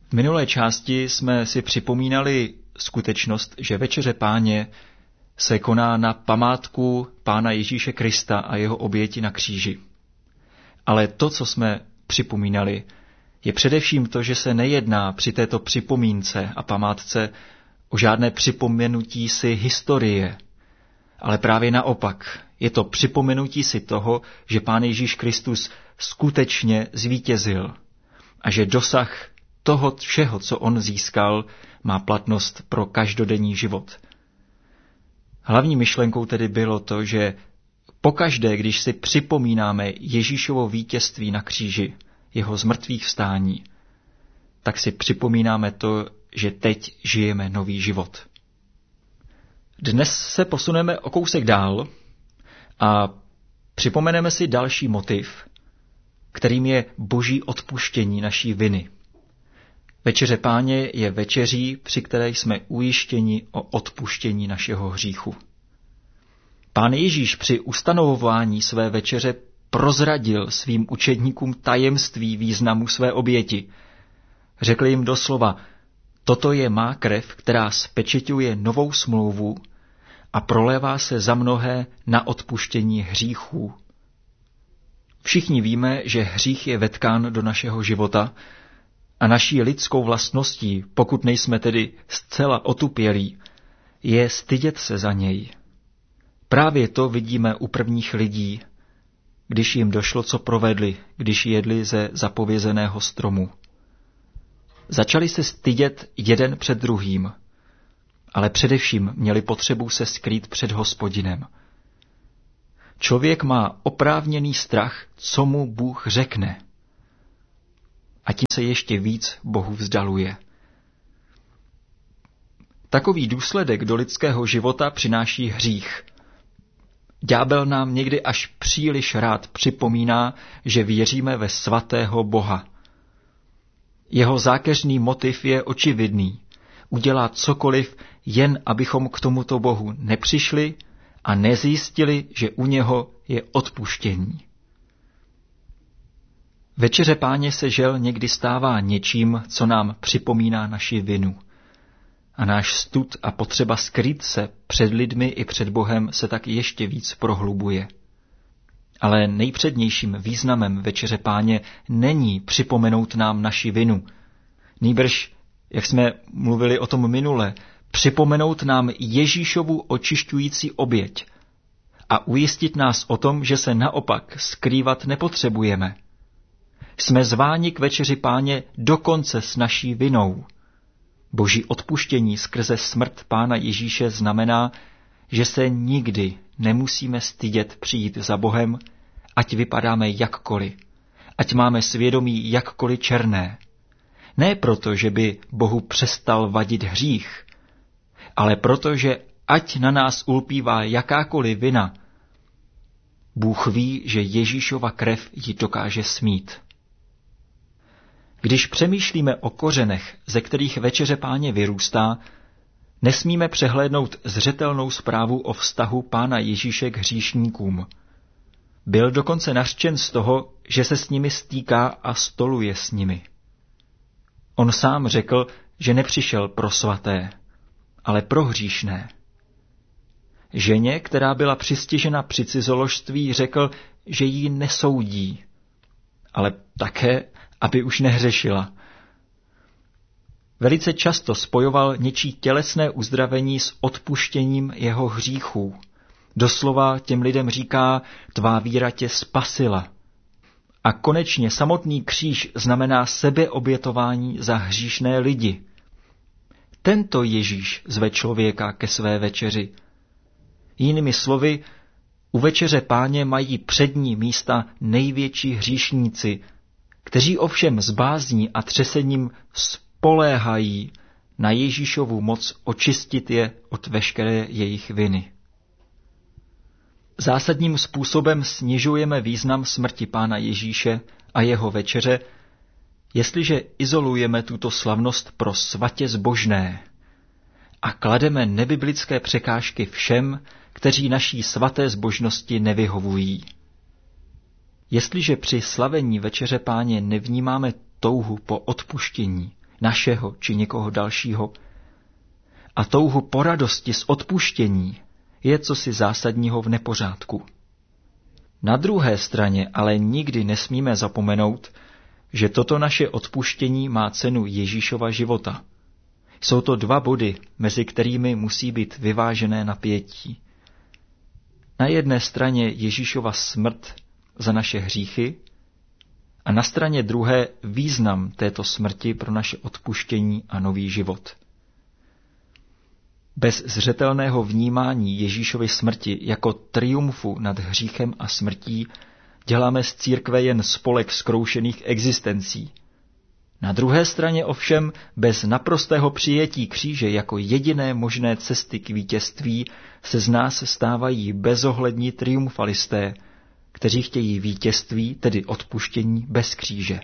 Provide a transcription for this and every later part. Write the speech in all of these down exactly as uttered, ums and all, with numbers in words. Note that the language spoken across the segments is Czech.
V minulé části jsme si připomínali skutečnost, že Večeře Páně se koná na památku Pána Ježíše Krista a jeho oběti na kříži. Ale to, co jsme připomínali, je především to, že se nejedná při této připomínce a památce o žádné připomenutí si historie, ale právě naopak. Je to připomenutí si toho, že Pán Ježíš Kristus skutečně zvítězil a že dosah toho všeho, co on získal, má platnost pro každodenní život. Hlavní myšlenkou tedy bylo to, že pokaždé, když si připomínáme Ježíšovo vítězství na kříži, jeho zmrtvých vstání, tak si připomínáme to, že teď žijeme nový život. Dnes se posuneme o kousek dál a připomeneme si další motiv, kterým je boží odpuštění naší viny. Večeře Páně je večeří, při které jsme ujištěni o odpuštění našeho hříchu. Pán Ježíš při ustanovování své večeře prozradil svým učedníkům tajemství významu své oběti. Řekl jim doslova, toto je má krev, která spečeťuje novou smlouvu a prolévá se za mnohé na odpuštění hříchů. Všichni víme, že hřích je vetkán do našeho života a naší lidskou vlastností, pokud nejsme tedy zcela otupělí, je stydět se za něj. Právě to vidíme u prvních lidí, když jim došlo, co provedli, když jedli ze zapovězeného stromu. Začali se stydět jeden před druhým, ale především měli potřebu se skrýt před Hospodinem. Člověk má oprávněný strach, co mu Bůh řekne. A tím se ještě víc Bohu vzdaluje. Takový důsledek do lidského života přináší hřích. Ďábel nám někdy až příliš rád připomíná, že věříme ve svatého Boha. Jeho zákeřný motiv je očividný. Udělá cokoliv, jen abychom k tomuto Bohu nepřišli a nezjistili, že u něho je odpuštění. Večeře Páně se žel někdy stává něčím, co nám připomíná naši vinu. A náš stud a potřeba skrýt se před lidmi i před Bohem se tak ještě víc prohlubuje. Ale nejpřednějším významem Večeře Páně není připomenout nám naši vinu. Nýbrž, jak jsme mluvili o tom minule, připomenout nám Ježíšovu očišťující oběť a ujistit nás o tom, že se naopak skrývat nepotřebujeme. Jsme zváni k Večeři Páně dokonce s naší vinou. Boží odpuštění skrze smrt Pána Ježíše znamená, že se nikdy nemusíme stydět přijít za Bohem, ať vypadáme jakkoliv, ať máme svědomí jakkoliv černé. Ne proto, že by Bohu přestal vadit hřích, ale proto, že ať na nás ulpívá jakákoliv vina, Bůh ví, že Ježíšova krev ji dokáže smít. Když přemýšlíme o kořenech, ze kterých Večeře Páně vyrůstá, nesmíme přehlédnout zřetelnou zprávu o vztahu Pána Ježíše k hříšníkům. Byl dokonce nařčen z toho, že se s nimi stýká a stoluje s nimi. On sám řekl, že nepřišel pro svaté, ale pro hříšné. Ženě, která byla přistižena při cizoložství, řekl, že ji nesoudí, ale také, aby už nehřešila. Velice často spojoval něčí tělesné uzdravení s odpuštěním jeho hříchů. Doslova těm lidem říká, tvá víra tě spasila. A konečně samotný kříž znamená sebeobětování za hříšné lidi. Tento Ježíš zve člověka ke své večeři. Jinými slovy, u Večeře Páně mají přední místa největší hříšníci, kteří ovšem s bázní a třesením spoléhají na Ježíšovu moc očistit je od veškeré jejich viny. Zásadním způsobem snižujeme význam smrti Pána Ježíše a jeho večeře, jestliže izolujeme tuto slavnost pro svatě zbožné a klademe nebiblické překážky všem, kteří naší svaté zbožnosti nevyhovují. Jestliže při slavení Večeře Páně nevnímáme touhu po odpuštění našeho či někoho dalšího, a touhu po radosti z odpuštění je cosi zásadního v nepořádku. Na druhé straně ale nikdy nesmíme zapomenout, že toto naše odpuštění má cenu Ježíšova života. Jsou to dva body, mezi kterými musí být vyvážené napětí. Na jedné straně Ježíšova smrt za naše hříchy a na straně druhé význam této smrti pro naše odpuštění a nový život. Bez zřetelného vnímání Ježíšovy smrti jako triumfu nad hříchem a smrtí děláme z církve jen spolek zkroušených existencí. Na druhé straně ovšem bez naprostého přijetí kříže jako jediné možné cesty k vítězství se z nás stávají bezohlední triumfalisté, kteří chtějí vítězství, tedy odpuštění bez kříže.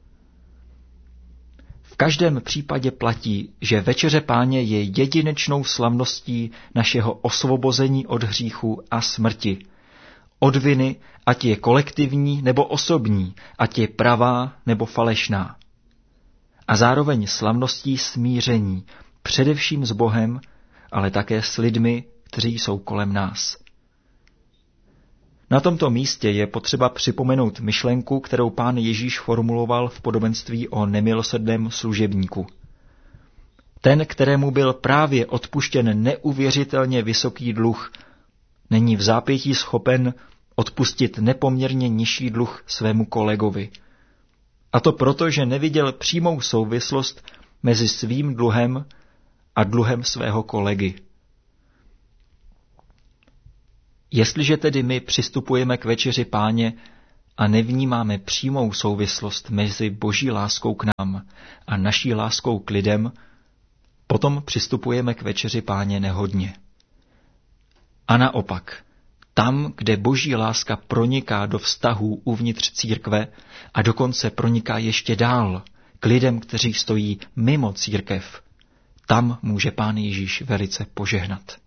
V každém případě platí, že večeře Páně je jedinečnou slavností našeho osvobození od hříchu a smrti, od viny, ať je kolektivní nebo osobní, ať je pravá nebo falešná. A zároveň slavností smíření, především s Bohem, ale také s lidmi, kteří jsou kolem nás. Na tomto místě je potřeba připomenout myšlenku, kterou Pán Ježíš formuloval v podobenství o nemilosrdném služebníku. Ten, kterému byl právě odpuštěn neuvěřitelně vysoký dluh, není v zápětí schopen odpustit nepoměrně nižší dluh svému kolegovi. A to proto, že neviděl přímou souvislost mezi svým dluhem a dluhem svého kolegy. Jestliže tedy my přistupujeme k večeři Páně a nevnímáme přímou souvislost mezi Boží láskou k nám a naší láskou k lidem, potom přistupujeme k večeři Páně nehodně. A naopak, tam, kde Boží láska proniká do vztahů uvnitř církve a dokonce proniká ještě dál k lidem, kteří stojí mimo církev, tam může Pán Ježíš velice požehnat.